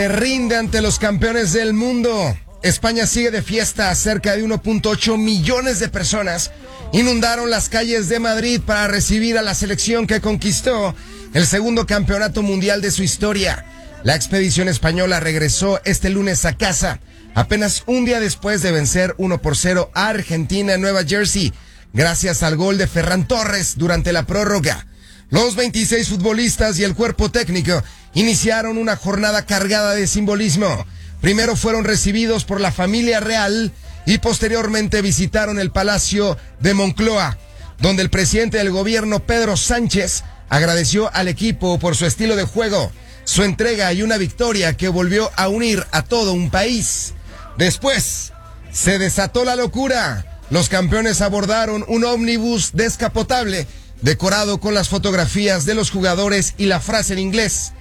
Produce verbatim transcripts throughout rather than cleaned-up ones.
Se rinde ante los campeones del mundo. España sigue de fiesta. Cerca de uno punto ocho millones de personas inundaron las calles de Madrid para recibir a la selección que conquistó el segundo campeonato mundial de su historia. La expedición española regresó este lunes a casa, apenas un día después de vencer uno por cero a Argentina en Nueva Jersey, gracias al gol de Ferran Torres durante la prórroga. Los veintiséis futbolistas y el cuerpo técnico iniciaron una jornada cargada de simbolismo. Primero fueron recibidos por la familia real y posteriormente visitaron el Palacio de Moncloa, donde el presidente del gobierno, Pedro Sánchez, agradeció al equipo por su estilo de juego, su entrega y una victoria que volvió a unir a todo un país. Después se desató la locura. Los campeones abordaron un ómnibus descapotable decorado con las fotografías de los jugadores y la frase en inglés: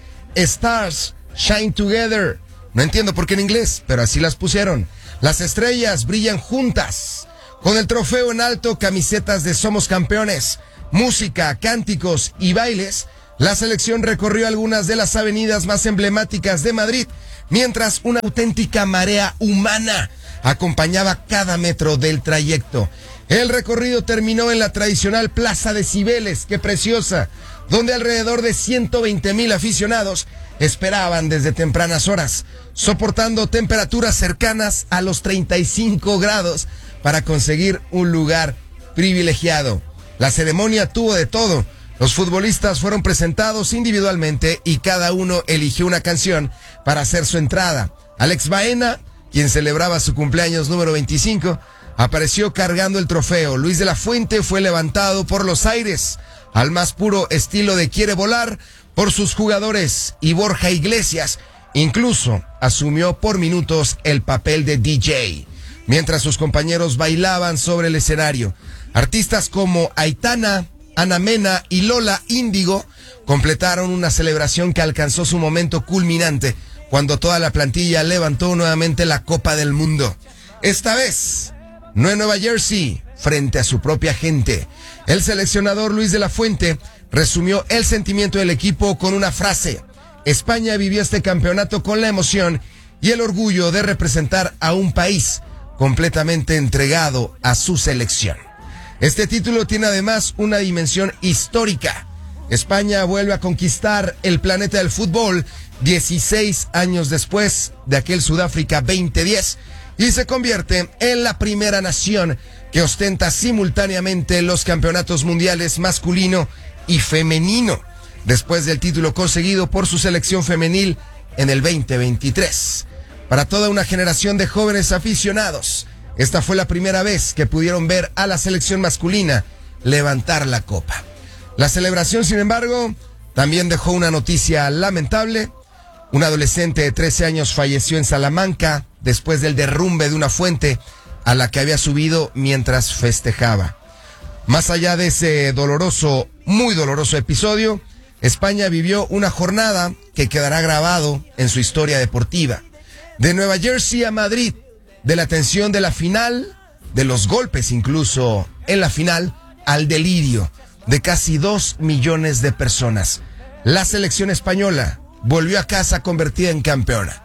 Stars shine together. No entiendo por qué en inglés, pero así las pusieron. Las estrellas brillan juntas. Con el trofeo en alto, camisetas de Somos Campeones, música, cánticos y bailes, la selección recorrió algunas de las avenidas más emblemáticas de Madrid, mientras una auténtica marea humana acompañaba cada metro del trayecto. El recorrido terminó en la tradicional Plaza de Cibeles, qué preciosa, donde alrededor de ciento veinte mil aficionados esperaban desde tempranas horas, soportando temperaturas cercanas a los treinta y cinco grados para conseguir un lugar privilegiado. La ceremonia tuvo de todo. Los futbolistas fueron presentados individualmente y cada uno eligió una canción para hacer su entrada. Alex Baena, quien celebraba su cumpleaños número veinticinco, apareció cargando el trofeo. Luis de la Fuente fue levantado por los aires, al más puro estilo de Quiere Volar, por sus jugadores, y Borja Iglesias incluso asumió por minutos el papel de D J, mientras sus compañeros bailaban sobre el escenario. Artistas como Aitana, Ana Mena y Lola Índigo completaron una celebración que alcanzó su momento culminante cuando toda la plantilla levantó nuevamente la Copa del Mundo. Esta vez, no en Nueva Jersey, frente a su propia gente. El seleccionador Luis de la Fuente resumió el sentimiento del equipo con una frase: España vivió este campeonato con la emoción y el orgullo de representar a un país completamente entregado a su selección. Este título tiene además una dimensión histórica. España vuelve a conquistar el planeta del fútbol dieciséis años después de aquel Sudáfrica veinte diez y se convierte en la primera nación que ostenta simultáneamente los campeonatos mundiales masculino y femenino, después del título conseguido por su selección femenil en el veinte veintitrés. Para toda una generación de jóvenes aficionados, esta fue la primera vez que pudieron ver a la selección masculina levantar la copa. La celebración, sin embargo, también dejó una noticia lamentable. Un adolescente de trece años falleció en Salamanca después del derrumbe de una fuente a la que había subido mientras festejaba. Más allá de ese doloroso, muy doloroso episodio, España vivió una jornada que quedará grabado en su historia deportiva. De Nueva Jersey a Madrid, de la tensión de la final, de los golpes incluso en la final, al delirio de casi dos millones de personas. La selección española volvió a casa convertida en campeona.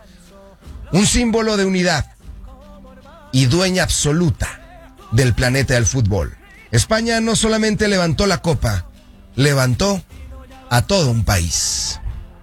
Un símbolo de unidad y dueña absoluta del planeta del fútbol. España no solamente levantó la copa, levantó a todo un país.